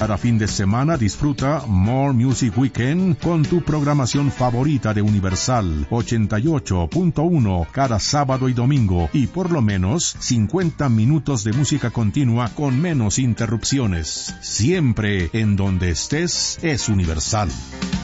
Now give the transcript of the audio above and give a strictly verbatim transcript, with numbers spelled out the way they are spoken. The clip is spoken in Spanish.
Cada fin de semana disfruta More Music Weekend con tu programación favorita de Universal ochenta y ocho punto uno cada sábado y domingo, y por lo menos cincuenta minutos de música continua con menos interrupciones. Siempre en donde estés es Universal.